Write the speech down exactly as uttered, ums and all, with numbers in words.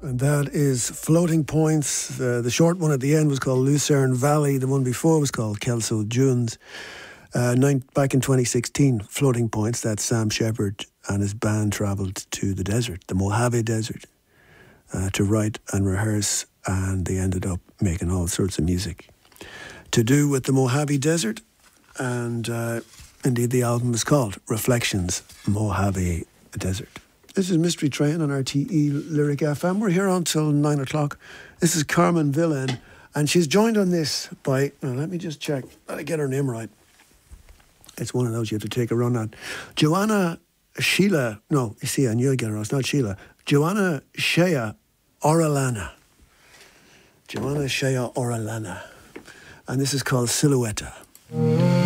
And that is Floating Points. Uh, the short one at the end was called Lucerne Valley. The one before was called Kelso Dunes. Uh, nine, back in twenty sixteen, Floating Points, that's Sam Shepard and his band travelled to the desert, the Mojave Desert, uh, to write and rehearse, and they ended up making all sorts of music to do with the Mojave Desert. And uh, indeed, the album is called Reflections, Mojave Desert. This is Mystery Train on R T E Lyric F M. We're here until nine o'clock. This is Carmen Villan, and she's joined on this by, now let me just check, let me get her name right. It's one of those you have to take a run at. Joanna Sheila, no, you see, I knew I'd get her wrong. It's not Sheila. Joanna Shea Orellana. Joanna Shea Orellana. And this is called Silhouette.